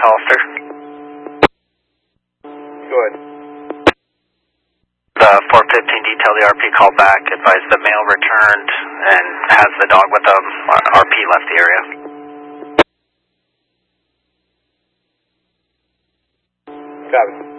Hollister. Go ahead. The 415 detail, the RP called back, advised the male returned and has the dog with them. RP left the area. Copy.